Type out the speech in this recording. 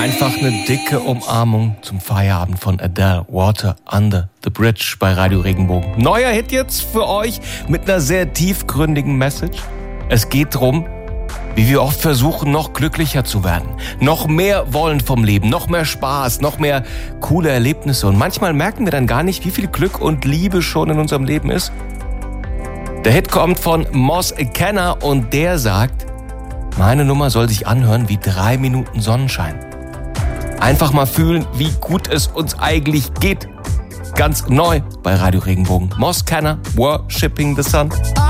Einfach eine dicke Umarmung zum Feierabend von Adele, Water Under the Bridge bei Radio Regenbogen. Neuer Hit jetzt für euch mit einer sehr tiefgründigen Message. Es geht darum, wie wir oft versuchen, noch glücklicher zu werden, noch mehr wollen vom Leben, noch mehr Spaß, noch mehr coole Erlebnisse. Und manchmal merken wir dann gar nicht, wie viel Glück und Liebe schon in unserem Leben ist. Der Hit kommt von Moss Kenner und der sagt, meine Nummer soll sich anhören wie 3 Minuten Sonnenschein. Einfach mal fühlen, wie gut es uns eigentlich geht. Ganz neu bei Radio Regenbogen. Moss Kenner, Worshipping the Sun.